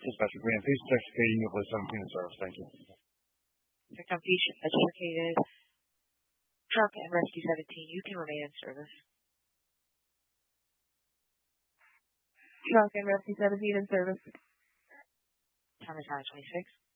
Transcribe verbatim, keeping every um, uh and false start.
Dispatcher Green, please text K U plus seventeen in service. Thank you. Victim Beach, educated. Truck and Rescue seventeen, you can remain in service. Truck and Rescue seventeen in service. Time is nine twenty-six.